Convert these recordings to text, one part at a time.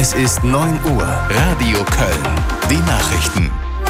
Es ist 9 Uhr. Radio Köln. Die Nachrichten.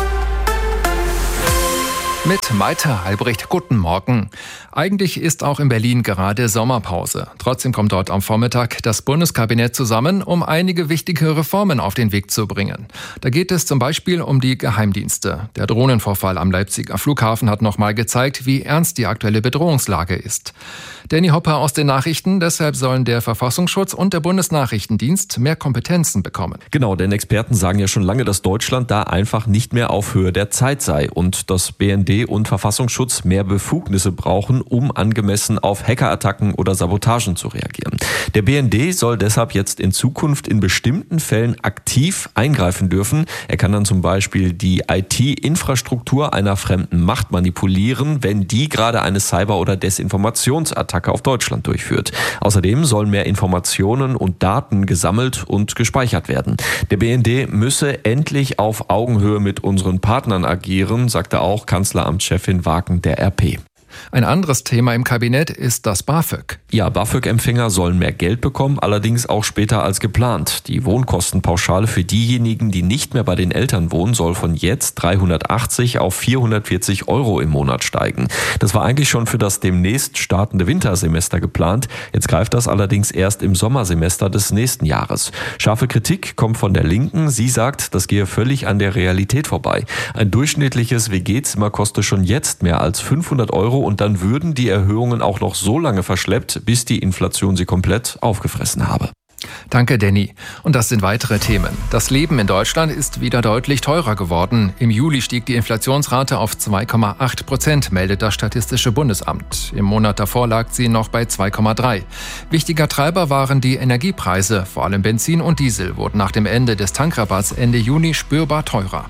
Mit Maite Albrecht, guten Morgen. Eigentlich ist auch in Berlin gerade Sommerpause. Trotzdem kommt dort am Vormittag das Bundeskabinett zusammen, um einige wichtige Reformen auf den Weg zu bringen. Da geht es zum Beispiel um die Geheimdienste. Der Drohnenvorfall am Leipziger Flughafen hat nochmal gezeigt, wie ernst die aktuelle Bedrohungslage ist. Danny Hopper aus den Nachrichten. Deshalb sollen der Verfassungsschutz und der Bundesnachrichtendienst mehr Kompetenzen bekommen. Genau, denn Experten sagen ja schon lange, dass Deutschland da einfach nicht mehr auf Höhe der Zeit sei und dass BND und Verfassungsschutz mehr Befugnisse brauchen, um angemessen auf Hackerattacken oder Sabotagen zu reagieren. Der BND soll deshalb jetzt in Zukunft in bestimmten Fällen aktiv eingreifen dürfen. Er kann dann zum Beispiel die IT-Infrastruktur einer fremden Macht manipulieren, wenn die gerade eine Cyber- oder Desinformationsattacke auf Deutschland durchführt. Außerdem sollen mehr Informationen und Daten gesammelt und gespeichert werden. Der BND müsse endlich auf Augenhöhe mit unseren Partnern agieren, sagte auch Kanzleramtschefin Wagen der RP. Ein anderes Thema im Kabinett ist das BAföG. Ja, BAföG-Empfänger sollen mehr Geld bekommen, allerdings auch später als geplant. Die Wohnkostenpauschale für diejenigen, die nicht mehr bei den Eltern wohnen, soll von jetzt 380 auf 440 Euro im Monat steigen. Das war eigentlich schon für das demnächst startende Wintersemester geplant. Jetzt greift das allerdings erst im Sommersemester des nächsten Jahres. Scharfe Kritik kommt von der Linken. Sie sagt, das gehe völlig an der Realität vorbei. Ein durchschnittliches WG-Zimmer kostet schon jetzt mehr als 500 Euro und dann würden die Erhöhungen auch noch so lange verschleppt, bis die Inflation sie komplett aufgefressen habe. Danke, Danny. Und das sind weitere Themen. Das Leben in Deutschland ist wieder deutlich teurer geworden. Im Juli stieg die Inflationsrate auf 2,8%, meldet das Statistische Bundesamt. Im Monat davor lag sie noch bei 2,3%. Wichtiger Treiber waren die Energiepreise. Vor allem Benzin und Diesel wurden nach dem Ende des Tankrabatts Ende Juni spürbar teurer.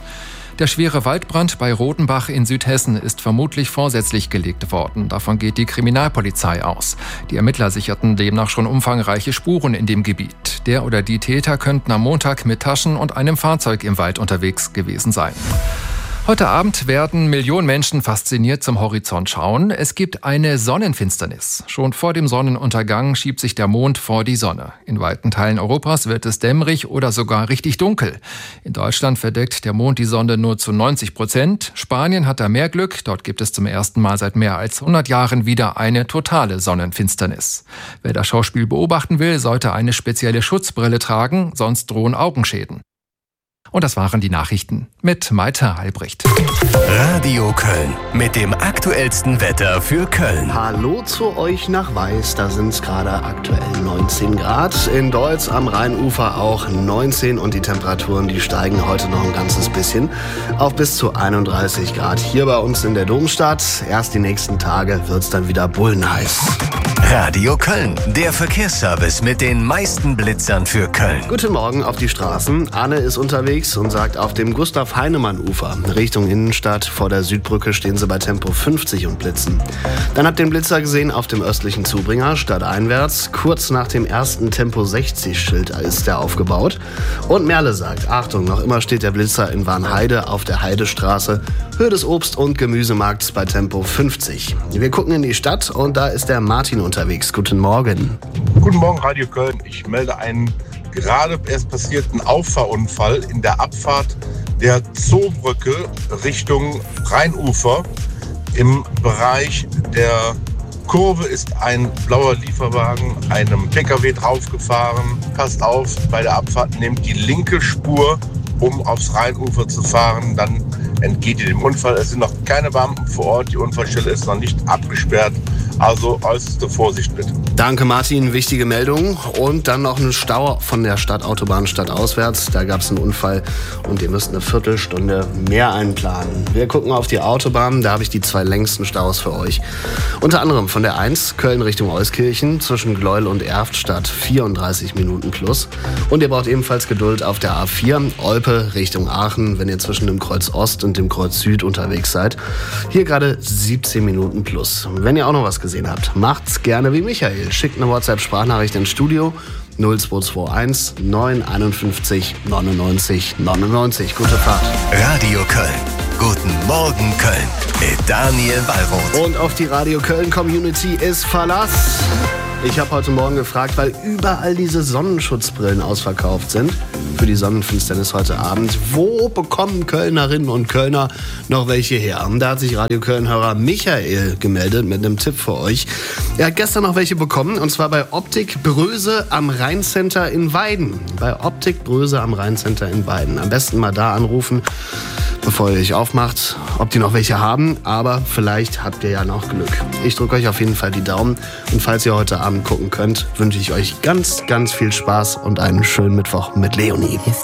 Der schwere Waldbrand bei Rodenbach in Südhessen ist vermutlich vorsätzlich gelegt worden. Davon geht die Kriminalpolizei aus. Die Ermittler sicherten demnach schon umfangreiche Spuren in dem Gebiet. Der oder die Täter könnten am Montag mit Taschen und einem Fahrzeug im Wald unterwegs gewesen sein. Heute Abend werden Millionen Menschen fasziniert zum Horizont schauen. Es gibt eine Sonnenfinsternis. Schon vor dem Sonnenuntergang schiebt sich der Mond vor die Sonne. In weiten Teilen Europas wird es dämmerig oder sogar richtig dunkel. In Deutschland verdeckt der Mond die Sonne nur zu 90%. Spanien hat da mehr Glück. Dort gibt es zum ersten Mal seit mehr als 100 Jahren wieder eine totale Sonnenfinsternis. Wer das Schauspiel beobachten will, sollte eine spezielle Schutzbrille tragen, sonst drohen Augenschäden. Und das waren die Nachrichten mit Maite Albrecht. Radio Köln mit dem aktuellsten Wetter für Köln. Hallo zu euch nach Weiß, da sind es gerade aktuell 19 Grad. In Deutz am Rheinufer auch 19 und die Temperaturen, die steigen heute noch ein ganzes bisschen auf bis zu 31 Grad. Hier bei uns in der Domstadt, erst die nächsten Tage wird es dann wieder bullenheiß. Radio Köln, der Verkehrsservice mit den meisten Blitzern für Köln. Guten Morgen auf die Straßen. Anne ist unterwegs und sagt, auf dem Gustav-Heinemann-Ufer Richtung Innenstadt vor der Südbrücke stehen sie bei Tempo 50 und blitzen. Dann habt ihr den Blitzer gesehen auf dem östlichen Zubringer, stadteinwärts. Kurz nach dem ersten Tempo 60-Schild ist der aufgebaut. Und Merle sagt, Achtung, noch immer steht der Blitzer in Warnheide auf der Heidestraße, Höhe des Obst- und Gemüsemarkts bei Tempo 50. Wir gucken in die Stadt und da ist der Martin unterwegs. Guten Morgen. Guten Morgen, Radio Köln. Ich melde einen gerade erst passierten Auffahrunfall in der Abfahrt der Zoobrücke Richtung Rheinufer. Im Bereich der Kurve ist ein blauer Lieferwagen einem Pkw draufgefahren. Passt auf, bei der Abfahrt nehmt die linke Spur, um aufs Rheinufer zu fahren. Dann entgeht ihr dem Unfall. Es sind noch keine Beamten vor Ort. Die Unfallstelle ist noch nicht abgesperrt. Also äußerste Vorsicht bitte. Danke Martin, wichtige Meldung. Und dann noch ein Stau von der Stadtautobahn stadtauswärts. Da gab es einen Unfall und ihr müsst eine Viertelstunde mehr einplanen. Wir gucken auf die Autobahn, da habe ich die 2 längsten Staus für euch. Unter anderem von der 1 Köln Richtung Euskirchen zwischen Gleuel und Erftstadt 34 Minuten plus. Und ihr braucht ebenfalls Geduld auf der A4 Olpe Richtung Aachen, wenn ihr zwischen dem Kreuz Ost und dem Kreuz Süd unterwegs seid. Hier gerade 17 Minuten plus. Wenn ihr auch noch was gesehen habt, macht's gerne wie Michael. Schickt eine WhatsApp-Sprachnachricht ins Studio 0221 951 99 99. Gute Fahrt. Radio Köln. Guten Morgen Köln mit Daniel Wallroth. Und auf die Radio Köln Community ist Verlass. Ich habe heute Morgen gefragt, weil überall diese Sonnenschutzbrillen ausverkauft sind für die Sonnenfinsternis heute Abend. Wo bekommen Kölnerinnen und Kölner noch welche her? Und da hat sich Radio Köln-Hörer Michael gemeldet mit einem Tipp für euch. Er hat gestern noch welche bekommen, und zwar bei Optik Bröse am Rheincenter in Weiden. Bei Optik Bröse am Rheincenter in Weiden. Am besten mal da anrufen, bevor ihr euch aufmacht, ob die noch welche haben. Aber vielleicht habt ihr ja noch Glück. Ich drücke euch auf jeden Fall die Daumen. Und falls ihr heute Abend gucken könnt, wünsche ich euch ganz, ganz viel Spaß und einen schönen Mittwoch mit Leonie.